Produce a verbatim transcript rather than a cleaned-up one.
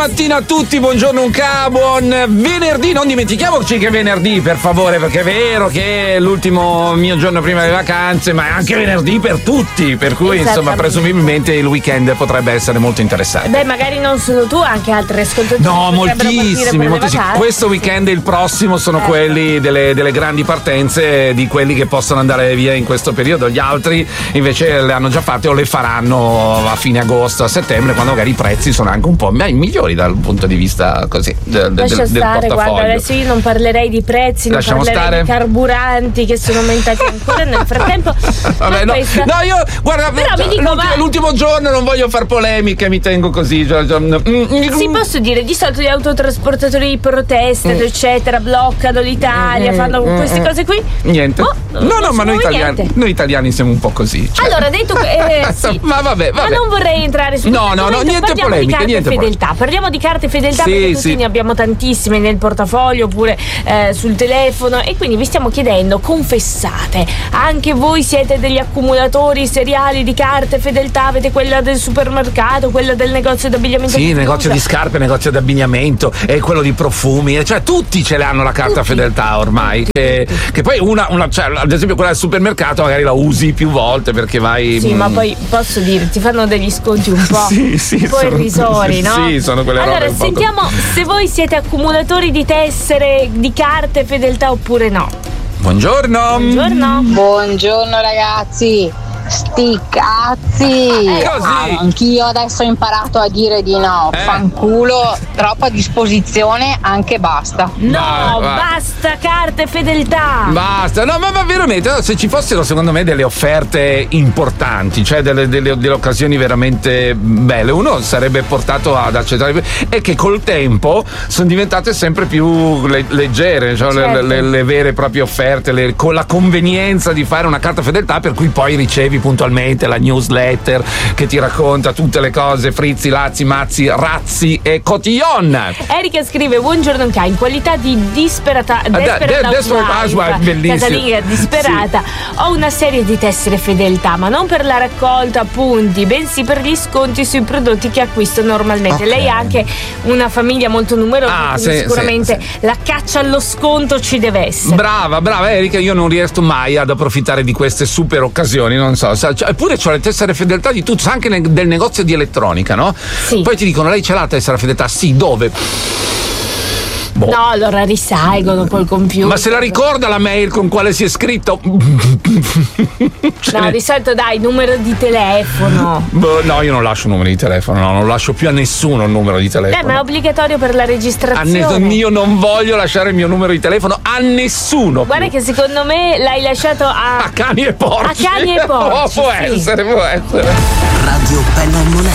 mattina a tutti, buongiorno Unca, buon venerdì. Non dimentichiamoci che è venerdì, per favore, perché è vero che è l'ultimo mio giorno prima delle vacanze, ma è anche venerdì per tutti, per cui insomma presumibilmente il weekend potrebbe essere molto interessante. Beh, magari non solo tu, anche altri ascoltatori. No, moltissimi, moltissimi. Questo weekend e il prossimo sono eh. quelli delle, delle grandi partenze, di quelli che possono andare via in questo periodo. Gli altri invece le hanno già fatte o le faranno a fine agosto, a settembre, quando magari i prezzi sono anche un po' migliori dal punto di vista così del, del, Lascia del stare, portafoglio. guarda, adesso io non parlerei di prezzi, non Lasciamo parlerei stare. di carburanti che sono aumentati ancora nel frattempo. Vabbè, no, questa... no, io guarda, però mi dico, l'ultimo, ma... l'ultimo giorno non voglio far polemiche, mi tengo così. Cioè, cioè, mm, sì, posso dire, di solito gli autotrasportatori protestano, mm. eccetera, bloccano l'Italia, mm. fanno mm. queste cose qui. Niente. Oh, no, no, ma noi italiani, noi italiani siamo un po' così. Cioè. Allora, detto eh, sì. ma vabbè, vabbè. Ma non vorrei entrare su No, no, no, niente parliamo polemiche, di carte niente fedeltà. polemiche. Parliamo di carte fedeltà, sì, perché tutti sì. ne abbiamo tantissime nel portafoglio oppure eh, sul telefono, e quindi vi stiamo chiedendo, confessate, anche voi siete degli accumulatori seriali di carte fedeltà? Avete quella del supermercato, quella del negozio d'abbigliamento? Sì, negozio di scarpe, negozio di abbigliamento e quello di profumi, cioè tutti ce l'hanno la carta tutti. fedeltà ormai, che, che poi una, una cioè, ad esempio quella del supermercato magari la usi più volte perché vai. Sì, mh... ma poi posso dire, ti fanno degli sconti un po', sì, sì, un po' sono, irrisori, no? Sì, sono quelle allora, robe un po'. Allora, sentiamo se voi siete accumulatori di tessere, di carte fedeltà oppure no. Buongiorno. Buongiorno. Buongiorno ragazzi. Sti cazzi! Eh, ah, anch'io adesso ho imparato a dire di no. Eh. Fanculo, troppa disposizione, anche basta. No, va, va. basta carte fedeltà. Basta, no, ma, ma veramente, se ci fossero secondo me delle offerte importanti, cioè delle, delle, delle occasioni veramente belle, uno sarebbe portato ad accettare, e che col tempo sono diventate sempre più le, leggere, cioè certo. le, le, le vere e proprie offerte, le, con la convenienza di fare una carta fedeltà per cui poi ricevi puntualmente la newsletter che ti racconta tutte le cose, frizzi, lazzi, mazzi, razzi e cotillon. Erika scrive: buongiorno Unca, in qualità di disperata Desperate de- Desperate Housewife, bellissimo, casalinga disperata, sì. Ho una serie di tessere fedeltà, ma non per la raccolta punti, bensì per gli sconti sui prodotti che acquisto normalmente. Okay. Lei ha anche una famiglia molto numerosa, ah, quindi sì, sicuramente sì, sì. la caccia allo sconto ci deve essere. Brava, brava Erika, io non riesco mai ad approfittare di queste super occasioni, non so. Eppure c'ho le tessere fedeltà di tutto, anche nel, del negozio di elettronica, no? Sì. Poi ti dicono: lei ce l'ha la tessera fedeltà? Sì, dove? Boh. No, allora risalgono col computer. Ma se la ricorda la mail con quale si è scritto? cioè, no, di solito dai, numero di telefono. Boh, no, io non lascio numero di telefono, no, non lascio più a nessuno il numero di telefono. Beh, ma è obbligatorio per la registrazione. Ne- io non voglio lasciare il mio numero di telefono a nessuno. Guarda più. che secondo me l'hai lasciato a, a cani e porci. A cani e porci. Oh, può sì. essere, può essere. Radio Bella e Moneta.